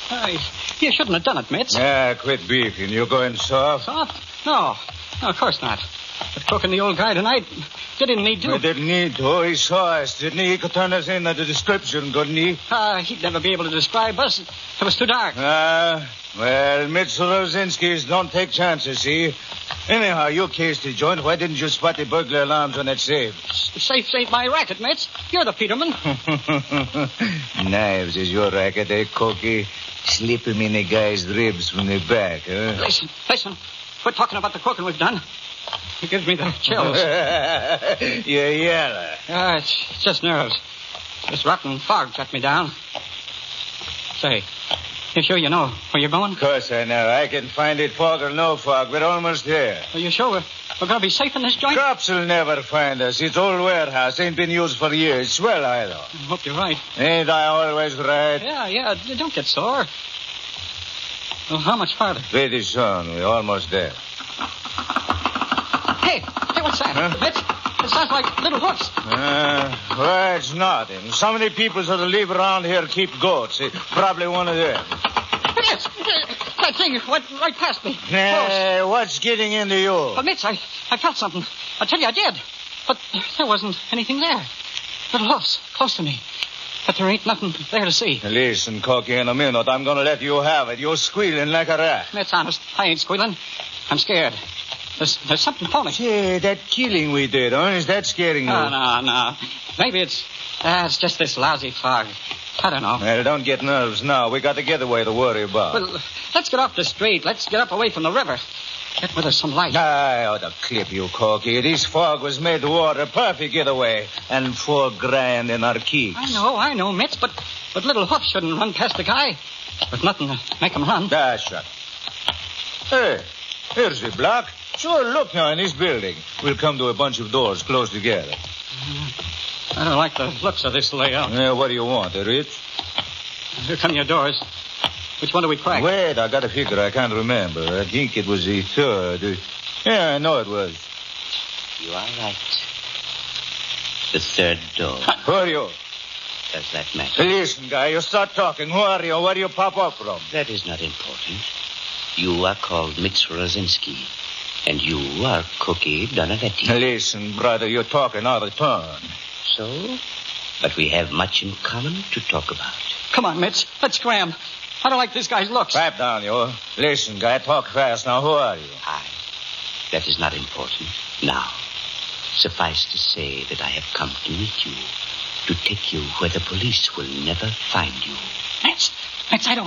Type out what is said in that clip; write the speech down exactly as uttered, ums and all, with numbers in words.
Uh, you shouldn't have done it, Mitz. Yeah, quit beefing. You going soft? Soft? No. No, of course not. But cooking the old guy tonight, you didn't need to. We didn't need to. He saw us, didn't he? He could turn us in at the description, couldn't he? Uh, he'd never be able to describe us. It was too dark. Ah, uh, well, Mitch Rosinski's don't take chances, see? Anyhow, you cased the joint. Why didn't you spot the burglar alarms on that safe? The safe ain't my racket, Mitz. You're the Peterman. Knives is your racket, eh, Corky? Slip him in the guy's ribs from the back, huh? Listen, listen. Quit talking about the cooking we've done. It gives me the chills. You're yellow. Uh, it's, it's just nerves. This rotten fog shut me down. Say, you sure you know where you're going? Of course I know. I can find it, fog or no fog. We're almost there. Are you sure we're, we're going to be safe in this joint? Cops will never find us. It's old warehouse. Ain't been used for years. Swell either. I hope you're right. Ain't I always right? Yeah, yeah. Don't get sore. Well, how much farther? Pretty soon. We're almost there. Hey, hey, what's that? Huh? Mitch, it sounds like little hoofs. Uh, well, it's nothing. So many people that live around here keep goats. It's probably one of them. It is. That thing went right past me. Hey, what's getting into you? But, Mitch, I, I felt something. I tell you, I did. But there wasn't anything there. Little hoofs close to me. But there ain't nothing there to see. Listen, Corky, in a minute, I'm going to let you have it. You're squealing like a rat. Mitch, honest, I ain't squealing. I'm scared. There's, there's something pulling. Hey, that killing we did, huh? Is that scaring you? No, no, no. Maybe it's, uh, it's just this lousy fog. I don't know. Well, don't get nerves now. We got the getaway to worry about. Well, let's get off the street. Let's get up away from the river. Get where there's some light. I ought to clip you, Corky. This fog was made to order. Perfect getaway. And four grand in our keeks. I know, I know, Mitz, but, but little hoofs shouldn't run past the guy. With nothing to make him run. That's right. Hey, here's the block. Sure, look now in this building. We'll come to a bunch of doors close together. Uh, I don't like the looks of this layout. Yeah, what do you want, eh, Rich? Here come your doors. Which one do we crack? Wait, I got a figure. I can't remember. I think it was the third. Yeah, I know it was. You are right. The third door. Who are you? Does that matter? Listen, guy, you start talking. Who are you? Where do you pop up from? That is not important. You are called Mitch Rosinski. And you are Cookie Donavetti. Listen, brother, you're talking out of turn. So? But we have much in common to talk about. Come on, Mitch. Let's scram. I don't like this guy's looks. Pipe down, you. Listen, guy, talk fast. Now, who are you? I. That is not important. Now, suffice to say that I have come to meet you, to take you where the police will never find you. Mitch, Mitch, I don't